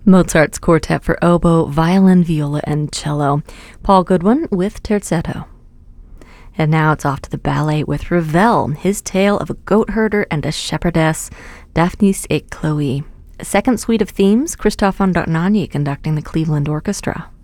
Mozart's Quartet for Oboe, Violin, Viola, and Cello. Paul Goodwin with Terzetto. And now it's off to the ballet with Ravel, his tale of a goat herder and a shepherdess, Daphnis et Chloe. A second suite of themes, Christoph von Dohnanyi conducting the Cleveland Orchestra.